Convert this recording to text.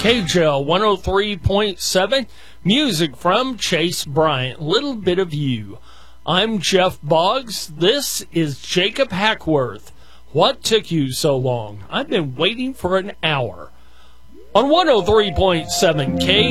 KJL 103.7, music from Chase Bryant, Little Bit of You. I'm Jeff Boggs. This is Jacob Hackworth. What took you so long? I've been waiting for an hour. On 103.7 K